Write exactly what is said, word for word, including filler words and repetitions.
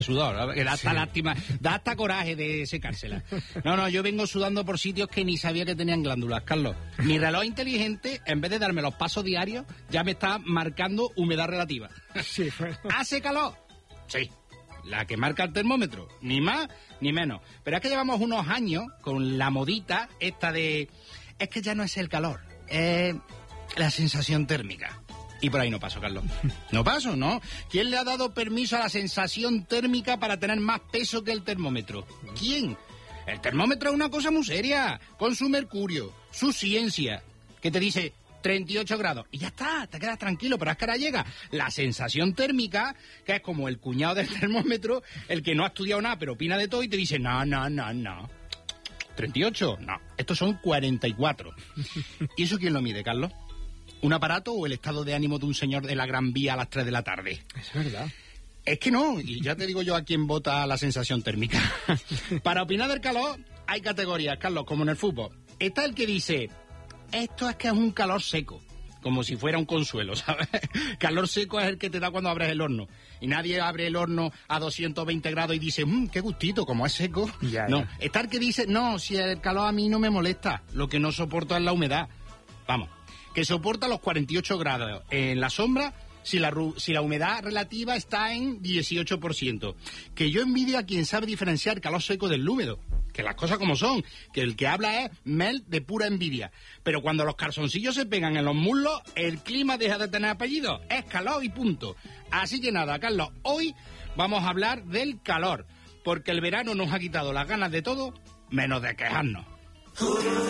sudor, que da hasta Sí. lástima, da hasta coraje de secársela. No, no, yo vengo sudando por sitios que ni sabía que tenían glándulas, Carlos. Mi reloj inteligente, en vez de darme los pasos diarios, ya me está marcando humedad relativa. Sí, bueno. ¿Hace calor? Sí. La que marca el termómetro, ni más ni menos. Pero es que llevamos unos años con la modita esta de... Es que ya no es el calor, es la sensación térmica. Y por ahí no paso, Carlos. No paso, ¿no? ¿Quién le ha dado permiso a la sensación térmica para tener más peso que el termómetro? ¿Quién? El termómetro es una cosa muy seria, con su mercurio, su ciencia, que te dice treinta y ocho grados. Y ya está, te quedas tranquilo, pero es que ahora llega la sensación térmica, que es como el cuñado del termómetro, el que no ha estudiado nada, pero opina de todo y te dice, no, no, no, no. ¿treinta y ocho? No, estos son cuarenta y cuatro. ¿Y eso quién lo mide, Carlos? ¿Un aparato o el estado de ánimo de un señor de la Gran Vía a las tres de la tarde? Es verdad. Es que no, y ya te digo yo a quién vota la sensación térmica. Para opinar del calor hay categorías, Carlos, como en el fútbol. Está el que dice, esto es que es un calor seco, como si fuera un consuelo, ¿sabes? Calor seco es el que te da cuando abres el horno. Y nadie abre el horno a doscientos veinte grados y dice, mmm, qué gustito, como es seco. Ya, no, ya. está el que dice, no, si el calor a mí no me molesta, lo que no soporto es la humedad. Vamos, que soporta los cuarenta y ocho grados en la sombra si la, ru- si la humedad relativa está en dieciocho por ciento. Que yo envidio a quien sabe diferenciar calor seco del húmedo. Que las cosas como son, que el que habla es Mel de pura envidia. Pero cuando los calzoncillos se pegan en los muslos, el clima deja de tener apellido. Es calor y punto. Así que nada, Carlos, hoy vamos a hablar del calor. Porque el verano nos ha quitado las ganas de todo, menos de quejarnos.